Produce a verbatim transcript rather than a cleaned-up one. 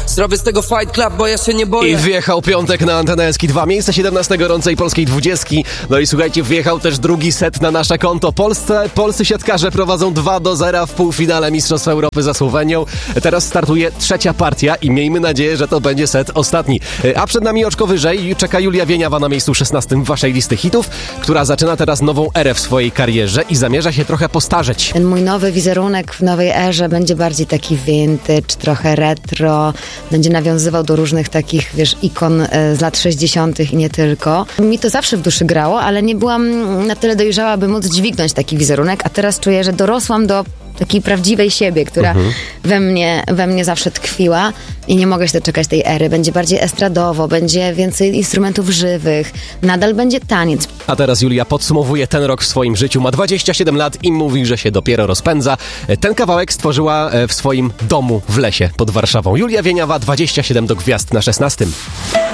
Zrobię z tego Fight Club, bo ja się nie boję. I wjechał piątek na Antenę S K dwa, miejsce siedemnaste gorącej polskiej dwudziestki. No i słuchajcie, wjechał też drugi set na nasze konto. Polsce, polscy siatkarze prowadzą dwa do zera w półfinale Mistrzostw Europy za Słowenią. Teraz startuje trzecia partia i miejmy nadzieję, że to będzie set ostatni. A przed nami oczko wyżej czeka Julia Wieniawa na miejscu szesnastym waszej listy hitów, która zaczyna teraz nową erę w swojej karierze i zamierza się trochę postarzeć. Ten mój nowy wizerunek w nowej erze będzie bardziej taki vintage, trochę retro, będzie nawiązywał do różnych takich, wiesz, ikon z lat sześćdziesiątych i nie tylko. Mi to zawsze w duszy grało, ale nie byłam na tyle dojrzała, by móc dźwignąć taki wizerunek, a teraz czuję, że dorosłam do takiej prawdziwej siebie, która mhm. we mnie, we mnie zawsze tkwiła i nie mogę się doczekać tej ery. Będzie bardziej estradowo, będzie więcej instrumentów żywych, nadal będzie taniec. A teraz Julia podsumowuje ten rok w swoim życiu. Ma dwadzieścia siedem lat i mówi, że się dopiero rozpędza. Ten kawałek stworzyła w swoim domu w lesie pod Warszawą. Julia Wieniawa, dwadzieścia siedem do gwiazd na szesnastym.